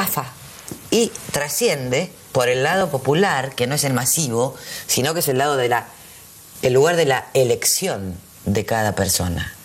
zafa y trasciende por el lado popular, que no es el masivo, sino que es el lado de el lugar de la elección de cada persona.